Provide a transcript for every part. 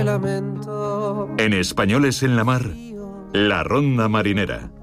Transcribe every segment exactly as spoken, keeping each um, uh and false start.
En Españoles en la Mar, la Ronda Marinera.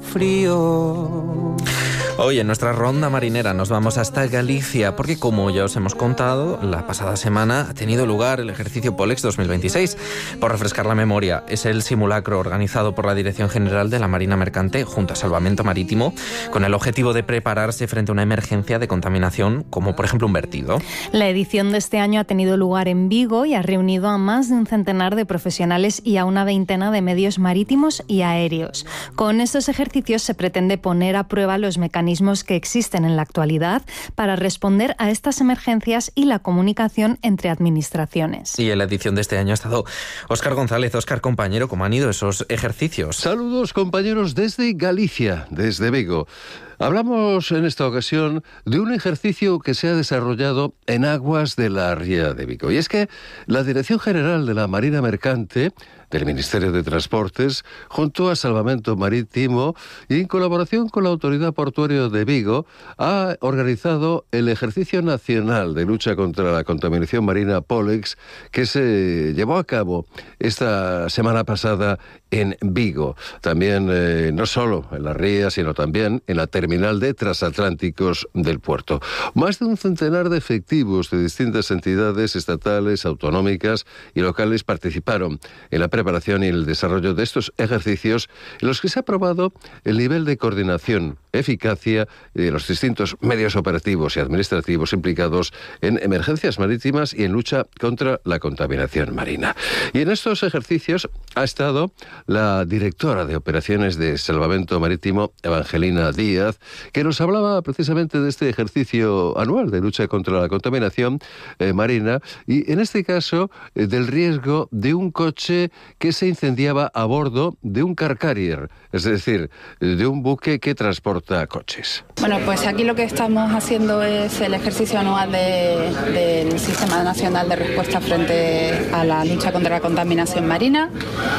Frío. Hoy en nuestra ronda marinera nos vamos hasta Galicia porque, como ya os hemos contado, la pasada semana ha tenido lugar el ejercicio Polex dos mil veintiséis. Por refrescar la memoria, es el simulacro organizado por la Dirección General de la Marina Mercante junto a Salvamento Marítimo con el objetivo de prepararse frente a una emergencia de contaminación como, por ejemplo, un vertido. La edición de este año ha tenido lugar en Vigo y ha reunido a más de un centenar de profesionales y a una veintena de medios marítimos y aéreos. Con estos ejercicios se pretende poner a prueba los mecanismos que existen en la actualidad para responder a estas emergencias y la comunicación entre administraciones. Y en la edición de este año ha estado Óscar González. Óscar, compañero, ¿cómo han ido esos ejercicios? Saludos, compañeros, desde Galicia, desde Vigo. Hablamos en esta ocasión de un ejercicio que se ha desarrollado en aguas de la Ría de Vigo. Y es que la Dirección General de la Marina Mercante del Ministerio de Transportes, junto a Salvamento Marítimo y en colaboración con la Autoridad Portuaria de Vigo, ha organizado el Ejercicio Nacional de Lucha contra la Contaminación Marina Polex, que se llevó a cabo esta semana pasada en Vigo. También, eh, no solo en la ría, sino también en la terminal de transatlánticos del puerto. Más de un centenar de efectivos de distintas entidades estatales, autonómicas y locales participaron en la preparación y el desarrollo de estos ejercicios en los que se ha probado el nivel de coordinación, eficacia de los distintos medios operativos y administrativos implicados en emergencias marítimas y en lucha contra la contaminación marina. Y en estos ejercicios ha estado la directora de operaciones de Salvamento Marítimo, Evangelina Díaz, que nos hablaba precisamente de este ejercicio anual de lucha contra la contaminación eh, marina y en este caso eh, del riesgo de un coche que se incendiaba a bordo de un car carrier, es decir, de un buque que transporta coches. Bueno, pues aquí lo que estamos haciendo es el ejercicio anual de, del Sistema Nacional de Respuesta frente a la lucha contra la contaminación marina.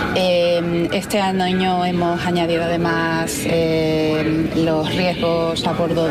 Eh, este año hemos añadido además eh, los riesgos a bordo